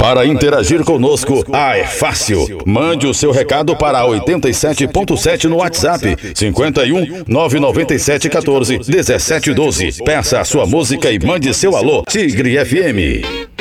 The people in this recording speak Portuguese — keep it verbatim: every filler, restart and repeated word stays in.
Para interagir conosco, ah, é fácil. Mande o seu recado para oitenta e sete ponto sete no WhatsApp, cinquenta e um, nove nove sete, quatorze, dezessete, doze. Peça a sua música e mande seu alô, Tigre F M.